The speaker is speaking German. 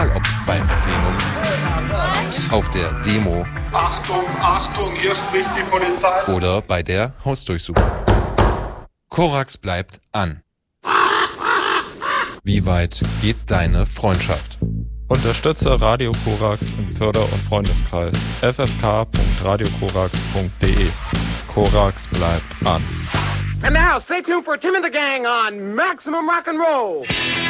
Egal ob beim Plenum, auf der Demo, Achtung, Achtung, hier spricht die Polizei. Oder bei der Hausdurchsuchung. Korax bleibt an. Wie weit geht deine Freundschaft? Unterstütze Radio Korax im Förder- und Freundeskreis. ffk.radiokorax.de. Korax bleibt an. And now, stay tuned for Tim and the Gang on Maximum Rock and Roll.